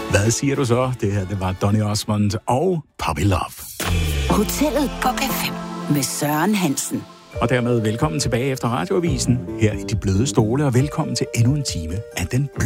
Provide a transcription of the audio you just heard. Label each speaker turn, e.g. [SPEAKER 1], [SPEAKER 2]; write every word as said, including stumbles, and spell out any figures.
[SPEAKER 1] Hvad siger du så? Det her, det var Donny Osmond og Puppy Love.
[SPEAKER 2] Hotellet på P fem med Søren Hansen.
[SPEAKER 1] Og dermed velkommen tilbage efter radioavisen her i De Bløde Stole, og velkommen til endnu en time af den bløde